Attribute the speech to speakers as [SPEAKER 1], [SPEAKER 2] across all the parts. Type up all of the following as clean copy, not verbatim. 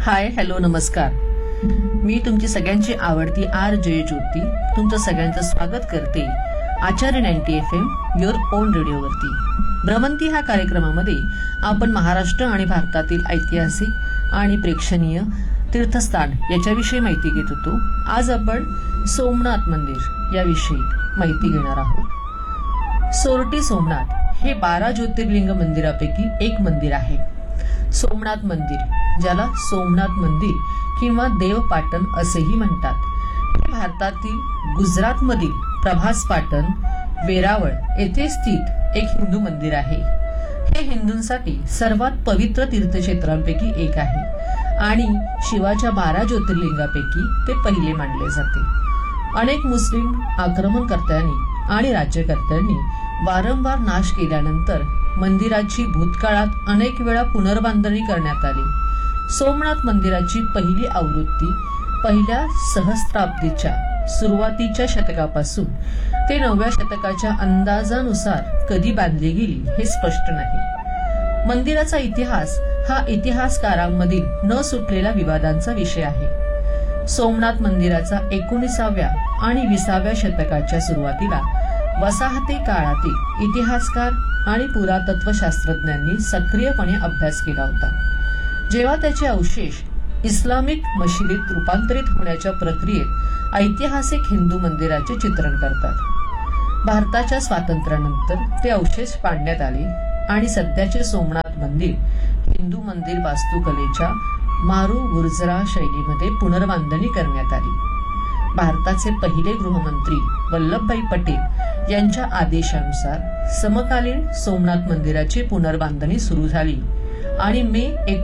[SPEAKER 1] Hi hello नमस्कार. मी तुमची सगळ्यांची आवडती RJ ज्योती तुमचं सगळ्यांचं स्वागत करते आचार्य 90 FM युअर ओन रेडिओवरती. भ्रमंती ह्या कार्यक्रमामध्ये आपण महाराष्ट्र आणि भारतातील ऐतिहासिक आणि प्रेक्षणीय तीर्थस्थान याच्याविषयी माहिती घेत होतो. आज आपण सोमनाथ मंदिर याविषयी माहिती घेणार आहोत. सोरटी सोमनाथ हे 12 ज्योतिर्लिंग मंदिरापैकी एक मंदिर आहे. सोमनाथ मंदिर, ज्याला सोमनाथ मंदिर किंवा देवपाटण असेही म्हणतात, हे भारतातील गुजरातमधील प्रभास पाटण वेरावळ येथे स्थित एक हिंदू मंदिर आहे. हे हिंदूंसाठी सर्वात पवित्र तीर्थक्षेत्रांपैकी एक आहे आणि शिवाच्या 12 ज्योतिर्लिंगापैकी ते पहिले मानले जाते. अनेक मुस्लिम आक्रमणकर्त्यांनी आणि राज्यकर्त्यांनी वारंवार नाश केल्यानंतर मंदिराची भूतकाळात अनेक वेळा पुनर्बांधणी करण्यात आली. सोमनाथ मंदिराची पहिली आवृत्ती पहिल्या सहस्त्राब्दीच्या सुरुवातीच्या शतकापासून ते 9व्या शतकाच्या अंदाजानुसार कधी बांधली गेली हे स्पष्ट नाही. मंदिराचा इतिहास हा इतिहासकारांमधील न सुटलेला विवादांचा विषय आहे. सोमनाथ मंदिराचा 19व्या आणि 20व्या शतकाच्या सुरुवातीला वसाहती काळातील इतिहासकार आणि पुरातत्वशास्त्रज्ञांनी सक्रियपणे अभ्यास केला होता. जेव्हा त्याचे अवशेष इस्लामिक मशिदीत रूपांतरित होण्याच्या प्रक्रियेत ऐतिहासिक हिंदू मंदिराचे चित्रण करतात. भारताच्या स्वातंत्र्यानंतर ते अवशेष पाडण्यात आले आणि सध्याचे सोमनाथ मंदिर हिंदू मंदिर वास्तुकलेच्या मारू गुर्जरा शैलीमध्ये पुनर्बांधणी करण्यात आली. भारताचे पहिले गृहमंत्री वल्लभभाई पटेल यांच्या आदेशानुसार समकालीन सोमनाथ मंदिराची पुनर्बांधणी सुरू झाली आणि मे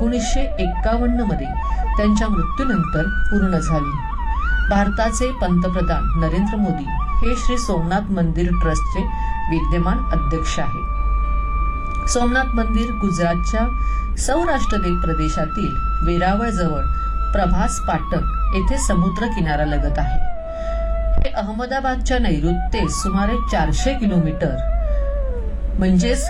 [SPEAKER 1] 1951 मध्ये त्यांच्या मृत्यूनंतर पूर्ण झाली. भारताचे पंतप्रधान नरेंद्र मोदी हे श्री सोमनाथ मंदिर ट्रस्टचे विद्यमान अध्यक्ष आहेत. सोमनाथ मंदिर गुजरातच्या सौराष्ट्र प्रदेशातील वेरावळ जवळ प्रभास पाटण येथे समुद्र किनाऱ्यालगत आहे. हे अहमदाबादच्या नैऋत्येस सुमारे 400 किलोमीटर म्हणजेच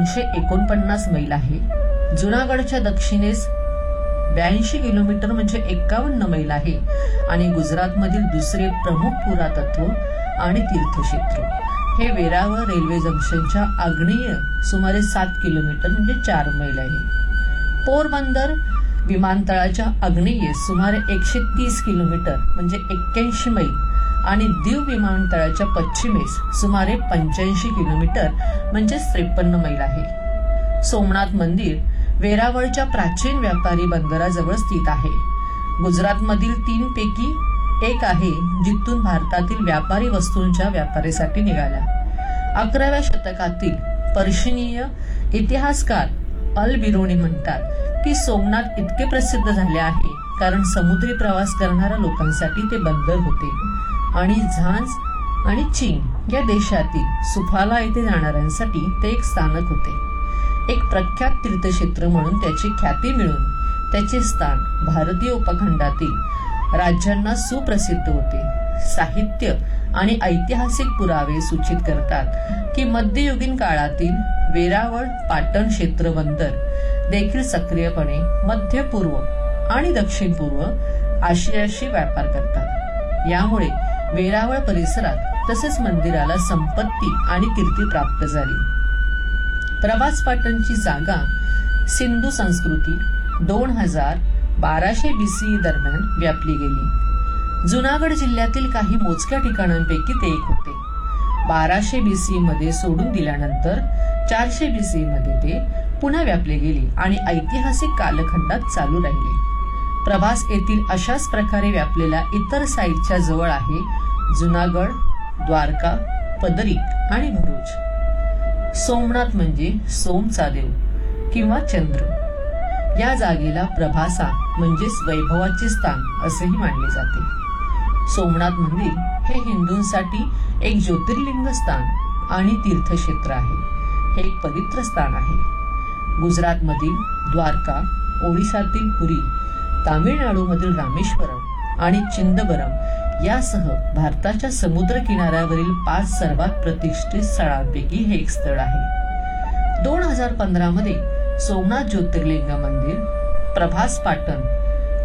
[SPEAKER 1] 249 मैल आहे. जुनागडच्या दक्षिणेस 82 किलोमीटर म्हणजे 51 मैल आहे आणि गुजरातमधील दुसरे प्रमुख पुरातत्व आणि तीर्थक्षेत्र हे वेरावळ रेल्वे जंक्शनच्या आग्नेय सुमारे 7 किलोमीटर म्हणजे 4 मैल आहे. पोरबंदर विमानतळाच्या आग्नेयेस सुमारे 130 किलोमीटर म्हणजे 81 मैल आणि दीव विमानतळाच्या पश्चिमेस सुमारे 85 किलोमीटर म्हणजे 53 मैल आहे. सोमनाथ मंदिर वेरावळच्या प्राचीन व्यापारी बंदराजवळ स्थित आहे. गुजरातमधील 3 पैकी एक आहे जिथून भारतातील व्यापारी वस्तूंच्या व्यापारासाठी निघाल्या. 11व्या शतकातील पर्शियन इतिहासकार अल बिरुनी म्हणतात की सोमनाथ इतके प्रसिद्ध झाले आहे कारण समुद्री प्रवास करणाऱ्या लोकांसाठी ते बंदर होते आणि झांज आणि चीन या देशातील सुफाला येथे जाणाऱ्यांसाठी ते एक स्थानक होते. एक प्रख्यात तीर्थक्षेत्र म्हणून त्याची ख्याती मिळून त्याचे स्थान भारतीय उपखंडातील राज्यांना सुप्रसिद्ध होते. साहित्य आणि ऐतिहासिक पुरावे सूचित करतात की मध्ययुगीन काळातील वेरावळ पाटण क्षेत्र बंदर देखील सक्रियपणे मध्य पूर्व आणि दक्षिण पूर्व आशियाशी व्यापार करतात. यामुळे वेरावळ परिसरात तसेच मंदिराला संपत्ती आणि कीर्ती प्राप्त झाली. प्रभास पाटणची जागा सिंधू संस्कृती 2000-1200 BCE दरम्यान व्यापली गेली. जुनागड जिल्ह्यातील काही मोजक्या ठिकाणांपैकी ते एक होते. 1200 BCE मध्ये सोडून दिल्यानंतर 400 BCE मध्ये ते पुन्हा व्यापले गेले आणि ऐतिहासिक कालखंडात चालू राहिले. प्रभास येथील अशाच प्रकारे व्यापलेल्या इतर साईटच्या जवळ आहे जुनागड, द्वारका, पदरीक आणि भरूच. सोमनाथ म्हणजे सोमचा देव किंवा चंद्र. या जागेला प्रभासा म्हणजेच वैभवाचे स्थान असेही मानले जाते. सोमनाथ मंदिर हे हिंदूंसाठी एक ज्योतिर्लिंग स्थान आणि तीर्थक्षेत्र आहे. हे एक पवित्र स्थान आहे. गुजरातमधील द्वारका, ओडिशातील पुरी, तामिळनाडूमधील रामेश्वरम आणि चिंदबरम यासह भारताच्या समुद्र किनाऱ्यावरील 5 सर्वात प्रतिष्ठित स्थळांपैकी हे एक स्थळ आहे. 2015 मध्ये सोमनाथ ज्योतिर्लिंग मंदिर, प्रभास पाटण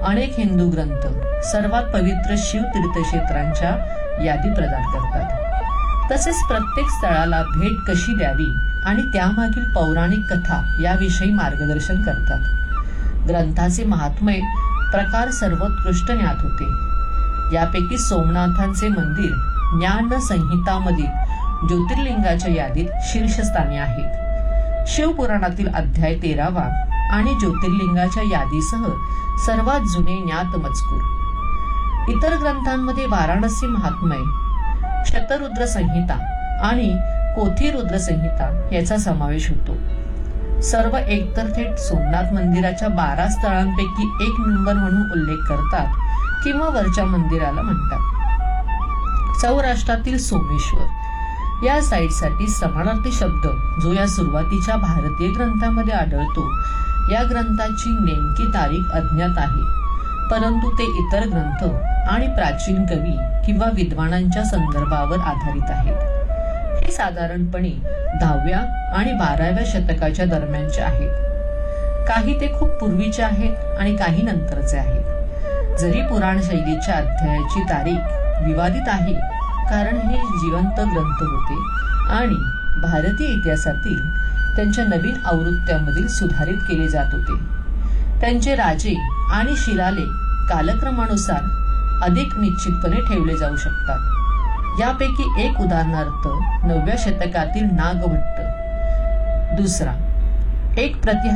[SPEAKER 1] अनेक हिंदू ग्रंथ सर्वात पवित्र शिव तीर्थक्षेत्रांच्या यादी प्रदान करतात. तसेच प्रत्येक स्थळाला भेट कशी द्यावी आणि त्यामागील पौराणिक कथा याविषयी मार्गदर्शन करतात. ग्रंथाचे महात्म्य प्रकार सर्वोत्कृष्ट ज्ञात होते. यापैकी सोमनाथांचे मंदिर ज्ञान संहितामधील ज्योतिर्लिंगाच्या यादीत शीर्षस्थानी आहेत. शिवपुराणातील अध्याय 13 आणि ज्योतिर्लिंगाच्या यादीसह सर्वात जुने ज्ञात मजकूर. इतर ग्रंथांमध्ये वाराणसी महात्म्य, शतरुद्र संहिता आणि कोथी रुद्र संहिता याचा समावेश होतो. सर्व एकतर थेट सोमनाथ मंदिराच्या 12 स्थळांपैकी एक नंबर म्हणून उल्लेख करतात किंवा वरच्या मंदिराला म्हणतात. सौराष्ट्रातील सोमेश्वर या साईटसाठी समानार्थी शब्द जो या सुरुवातीच्या भारतीय ग्रंथामध्ये आढळतो, या ग्रंथाची नेमकी तारीख अज्ञात आहे, परंतु ते इतर ग्रंथ आणि प्राचीन कवी किंवा विद्वानांच्या संदर्भावर आधारित आहेत. हे साधारणपणे 10व्या आणि 12व्या शतकाच्या दरम्यानचे आहेत. काही ते खूप पूर्वीचे आहेत आणि काही नंतरचे आहेत. जरी पुराण शैलीच्या अध्यायाची तारीख विवादित आहे, कारण हे जिवंत ग्रंथ होते आणि भारतीय इतिहासातील त्यांच्या नवीन आवृत्त्यांमधील सुधारित केले जात होते. त्यांचे राजे आणि शिलालेख कालक्रमानुसार अधिक निश्चितपणे ठेवले जाऊ शकतात. यापैकी एक उदाहरणार्थ 9व्या शतकातील नागभट्ट. दुसरा एक